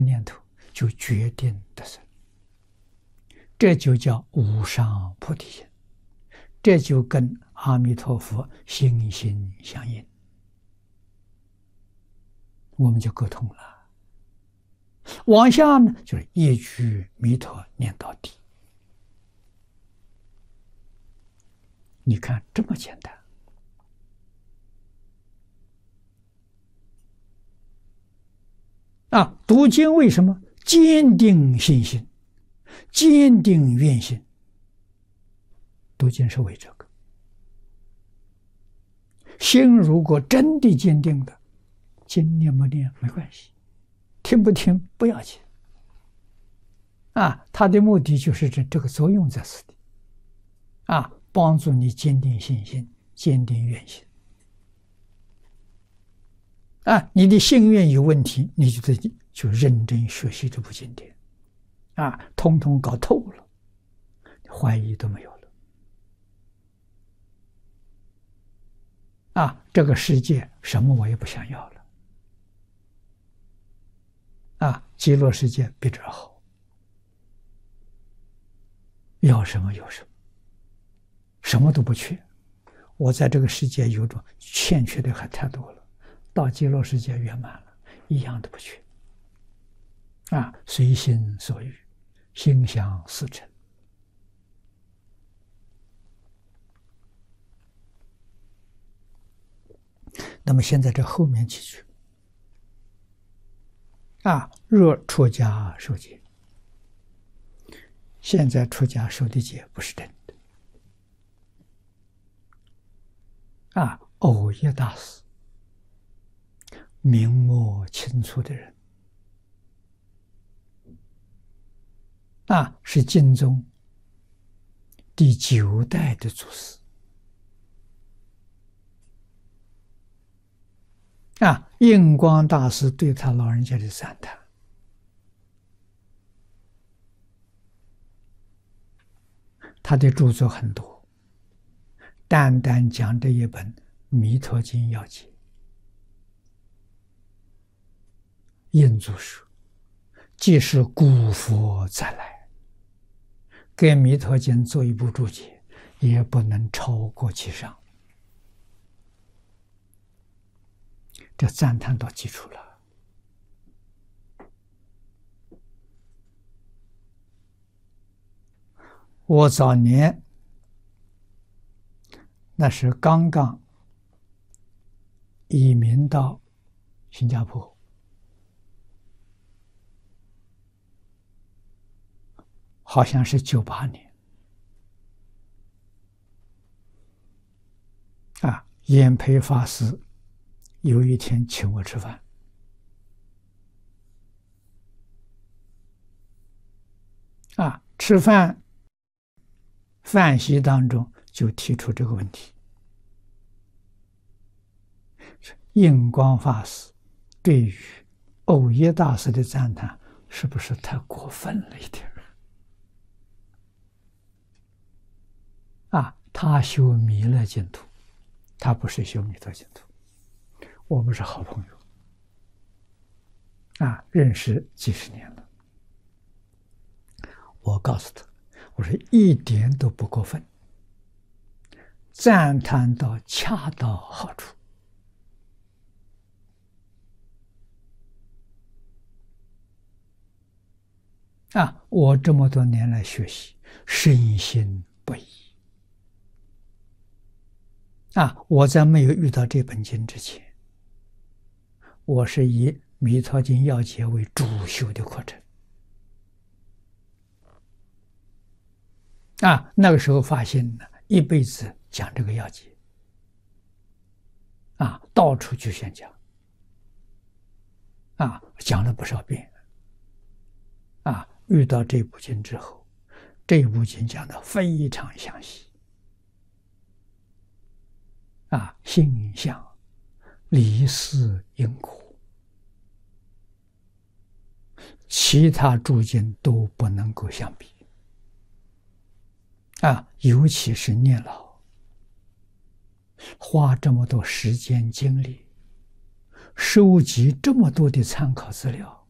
念头就决定得生，这就叫无上菩提心，这就跟阿弥陀佛心心相应，我们就沟通了。往下呢，就是一句弥陀念到底。你看这么简单啊！读经为什么坚定信心、坚定愿心？读经是为这个。心如果真的坚定了，经念不念没关系，听不听不要紧啊！它的目的就是这个作用在此地啊，帮助你坚定信心、坚定愿心啊！你的心愿有问题，你就自己就认真学习这部经典啊，通通搞透了，怀疑都没有了啊！这个世界什么我也不想要了啊！极乐世界比这好，要什么有什么，什么都不缺。我在这个世界有种欠缺的还太多了，到极乐世界圆满了，一样都不缺啊！随心所欲，心想事成。那么现在这后面几句啊，若出家受戒，现在出家受的戒不是真的啊！藕益大师明末清初的人啊，是净宗第9代的祖师啊。印光大师对他老人家的赞叹，他的著作很多，单单讲这一本《弥陀经要解》，印祖说，即使古佛再来，给《弥陀经》做一部注解，也不能超过其上。这赞叹到基础了。我早年那时刚刚移民到新加坡，好像是98年啊，延培法师有一天请我吃饭啊，吃饭饭席当中就提出这个问题，印光法师对于藕益大师的赞叹是不是太过分了一点啊？他修弥勒净土，他不是修弥陀净土，我们是好朋友啊，认识几十年了。我告诉他，我说一点都不过分，赞叹到恰到好处啊！我这么多年来学习，深信不疑啊！我在没有遇到这本经之前，我是以《弥陀经要解》为主修的课程啊。那个时候发现呢，一辈子讲这个要解啊，到处去宣讲啊，讲了不少遍啊。遇到这部经之后，这部经讲的非常详细啊，性相、离世因果，其他诸经都不能够相比啊，尤其是念老，花这么多时间精力，收集这么多的参考资料，